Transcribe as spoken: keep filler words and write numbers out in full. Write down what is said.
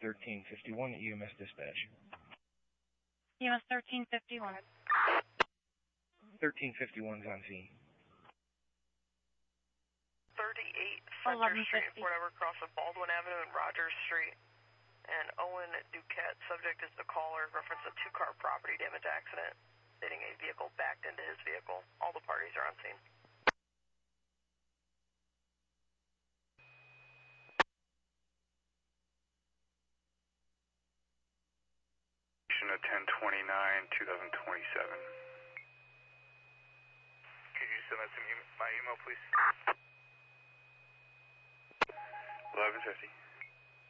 thirteen fifty-one at U M S Dispatch. U M S thirteen fifty-one. thirteen fifty-one's on scene. thirty-eight Center Street, whatever, across of Baldwin Avenue and Rogers Street. And Owen Duquette, subject is the caller, reference a two-car property damage accident, stating a vehicle backed into his vehicle. All the parties are on scene. ten twenty-nine twenty twenty-seven. Could you send that to me, my email, please? eleven fifty.